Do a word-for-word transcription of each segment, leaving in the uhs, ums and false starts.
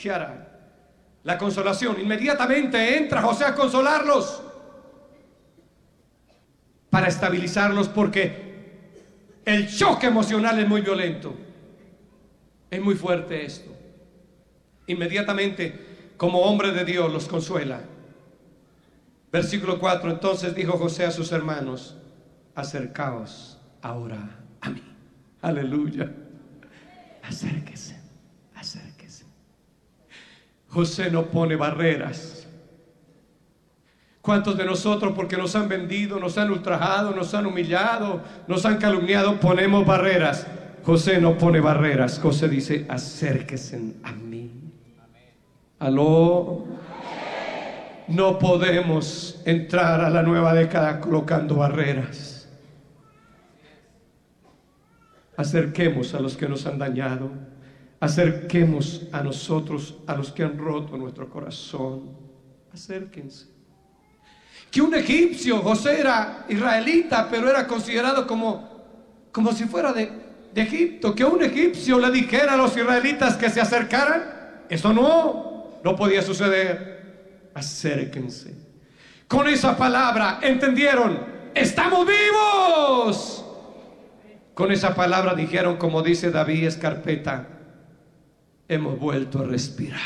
¿qué hará? La consolación. Inmediatamente entra José a consolarlos, para estabilizarlos, porque el choque emocional es muy violento, es muy fuerte esto. Inmediatamente, como hombre de Dios, los consuela. Versículo cuatro: entonces dijo José a sus hermanos: acercaos ahora a mí. Aleluya. Acérquese, acérquese. José no pone barreras. ¿Cuántos de nosotros, porque nos han vendido, nos han ultrajado, nos han humillado, nos han calumniado, ponemos barreras? José no pone barreras. José dice: acérquense a mí. Aló. No podemos entrar a la nueva década colocando barreras. Acerquemos a los que nos han dañado. Acerquemos a nosotros, a los que han roto nuestro corazón. Acérquense. Que un egipcio, José era israelita, pero era considerado como, como si fuera de, de Egipto. Que un egipcio le dijera a los israelitas que se acercaran, eso no, no podía suceder. Acérquense. Con esa palabra entendieron: estamos vivos. Con esa palabra dijeron, como dice David Escarpeta: hemos vuelto a respirar.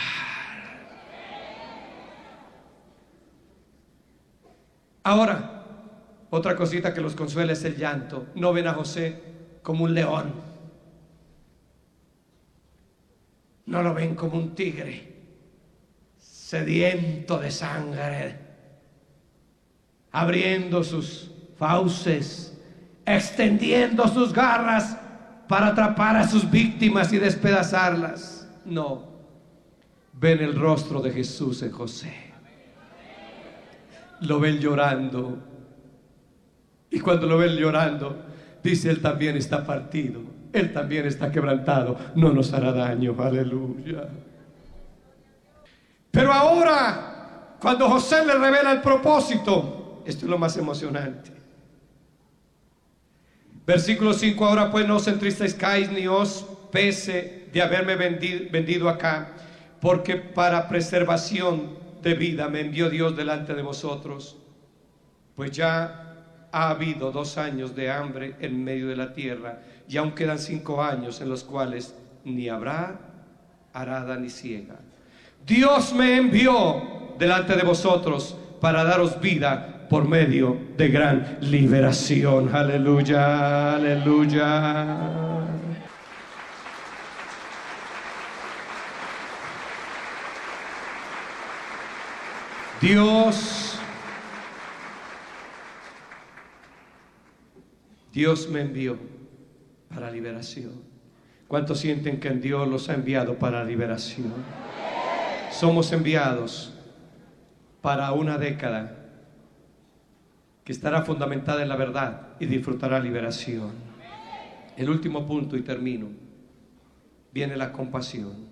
Ahora, otra cosita que los consuela es el llanto. No ven a José como un león, no lo ven como un tigre sediento de sangre, abriendo sus fauces, extendiendo sus garras para atrapar a sus víctimas y despedazarlas. No, ven el rostro de Jesús en José. Lo ven llorando, y cuando lo ven llorando, dice: él también está partido, él también está quebrantado, no nos hará daño. Aleluya. Pero ahora, cuando José le revela el propósito, esto es lo más emocionante. Versículo cinco: ahora pues no os entristezcáis ni os pese de haberme vendido, vendido acá, porque para preservación de vida me envió Dios delante de vosotros, pues ya ha habido dos años de hambre en medio de la tierra, y aún quedan cinco años en los cuales ni habrá arada ni siega. Dios me envió delante de vosotros para daros vida por medio de gran liberación. Aleluya, aleluya. Dios, Dios me envió para liberación. ¿Cuántos sienten que en Dios los ha enviado para liberación? Somos enviados para una década que estará fundamentada en la verdad y disfrutará liberación. El último punto y termino. Viene la compasión.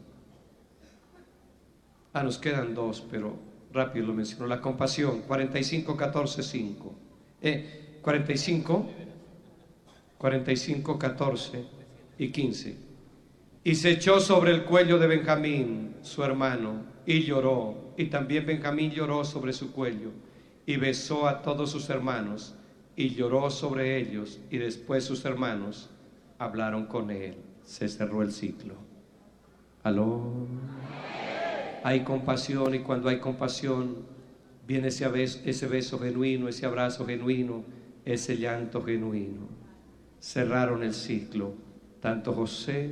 Ah, nos quedan dos, pero rápido lo menciono. La compasión, cuarenta y cinco, catorce, cinco. Eh, cuarenta y cinco, cuarenta y cinco, catorce y quince. Y se echó sobre el cuello de Benjamín, su hermano, y lloró. Y también Benjamín lloró sobre su cuello, y besó a todos sus hermanos, y lloró sobre ellos. Y después sus hermanos hablaron con él. Se cerró el ciclo. Aló. Hay compasión, y cuando hay compasión viene ese beso, ese beso genuino, ese abrazo genuino, ese llanto genuino. Cerraron el ciclo, tanto José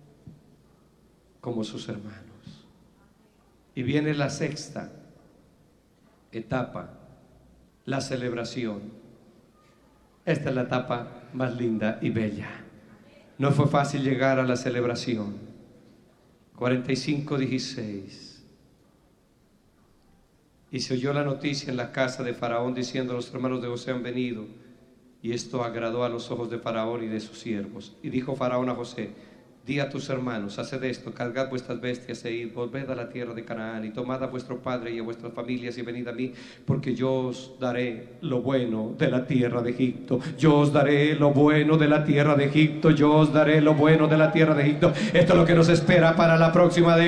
como sus hermanos. Y viene la sexta etapa, la celebración. Esta es la etapa más linda y bella. No fue fácil llegar a la celebración. cuarenta y cinco, dieciséis. Y se oyó la noticia en la casa de Faraón diciendo: los hermanos de José han venido. Y esto agradó a los ojos de Faraón y de sus siervos. Y dijo Faraón a José: di a tus hermanos, haced esto, cargad vuestras bestias e id, volved a la tierra de Canaán, y tomad a vuestro padre y a vuestras familias y venid a mí, porque yo os daré lo bueno de la tierra de Egipto. Yo os daré lo bueno de la tierra de Egipto. Yo os daré lo bueno de la tierra de Egipto. Esto es lo que nos espera para la próxima década.